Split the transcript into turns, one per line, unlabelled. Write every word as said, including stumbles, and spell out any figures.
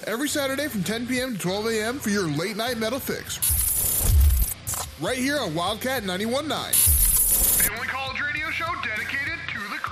every Saturday from ten p.m. to twelve a.m. for your late night metal fix. Right here on Wildcat ninety-one point nine.
The only call